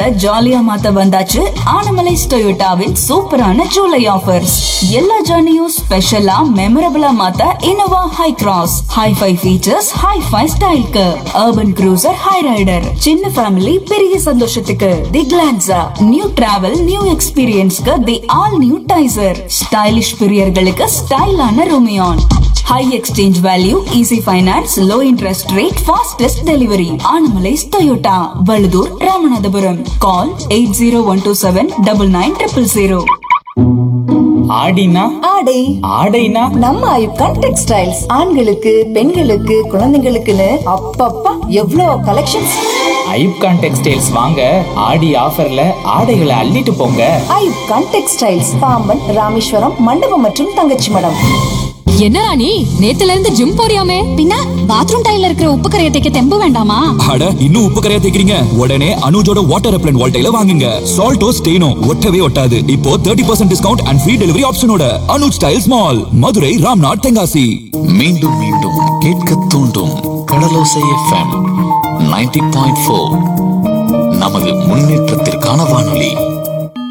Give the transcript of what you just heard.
லைஃப ஜாலியா மாத்த வந்தாச்சு ஆனமலைஸ் டொயோட்டாவின் சூப்பரான ஜூலை ஆஃபர்ஸ். எல்லா ஜர்னியும் ஸ்பெஷலா மெமரபிளா மாத்த Innova high cross high-five features, high-five ஸ்டைலுக்கு, அர்பன் க்ரூசர் ஹை ரைடர், சின்ன ஃபேமிலி பெரிய சந்தோஷத்துக்கு தி கிளான்சா, நியூ டிராவல் நியூ எக்ஸ்பீரியன்ஸ்க்கு தி all new Taisor, stylish பிரியர்களுக்கு ஸ்டைலான ரோமியான். High exchange value, easy finance, low interest rate, fastest delivery. Anamallais Toyota, Valuthur, Ramanathapuram. கால் 8012799000. ஆடினா ஆடை ஆடைனா நம்ம ஐப்கான் டெக்ஸ்டைல்ஸ். ஆண்களுக்கு பெண்களுக்கு குழந்தைங்களுக்குன்னு அப்பப்பா எவ்வளோ கலெக்ஷன்ஸ். ஐப்கான் டெக்ஸ்டைல்ஸ் வாங்க, ஆடி ஆஃபர்ல ஆடைகளை அள்ளிட்டு போங்க. ஐப்கான் டெக்ஸ்டைல்ஸ், பாம்பன், ராமேஸ்வரம், மண்டபம் மற்றும் தங்கச்சி மடம். என்ன ராணி, நேத்துல இருந்து ஜிம் போறியாமே? பின்ன பாத்ரூம் டைல்ல இருக்கிற உப்பு கரையை தேக்க தெம்பு வேண்டாமா? அட இன்னும் உப்பு கரையா தேக்கிறீங்க? உடனே அனுஜோட வாட்டர் ரெப்லண்ட் வால்டைல வாங்குங்க. சால்ட்டோ ஸ்டெயினோ ஒட்டவே ஒட்டாது. இப்போ 30% discount and free delivery ஆப்ஷனோட Anuj tiles mall, Madurai, Ramnath, Tenkasi. மீண்டும் மீண்டும் கேட்க தூண்டும் கடலோசை FM 90.4 நமது முன்னேற்றத்திற்கான வானொலி.